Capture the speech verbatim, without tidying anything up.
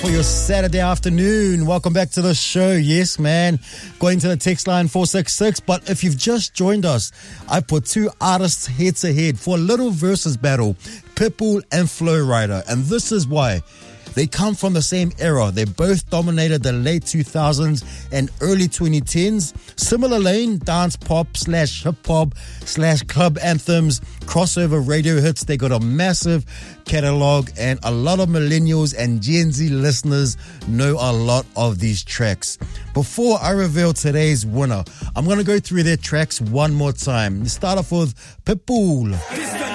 For your Saturday afternoon. Welcome back to the show. Yes, man. Going to the text line four six six. But if you've just joined us, I put two artists head to head for a little versus battle, Pitbull and Flo Rida. And this is why. They come from the same era. They both dominated the late two thousands and early twenty tens. Similar lane, dance pop slash hip hop slash club anthems, crossover radio hits. They got a massive catalog, and a lot of millennials and Gen Z listeners know a lot of these tracks. Before I reveal today's winner, I'm going to go through their tracks one more time. Let's start off with Pitbull.